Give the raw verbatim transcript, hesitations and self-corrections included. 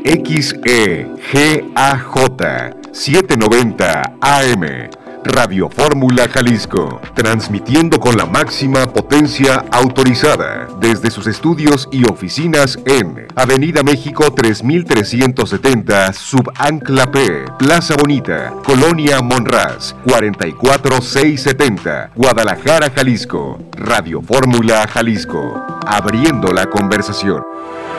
X E G A J setecientos noventa A M, Radio Fórmula Jalisco, transmitiendo con la máxima potencia autorizada desde sus estudios y oficinas en Avenida México tres mil trescientos setenta, Subancla P, Plaza Bonita, Colonia Monraz, cuarenta y cuatro mil seiscientos setenta, Guadalajara, Jalisco. Radio Fórmula Jalisco, abriendo la conversación.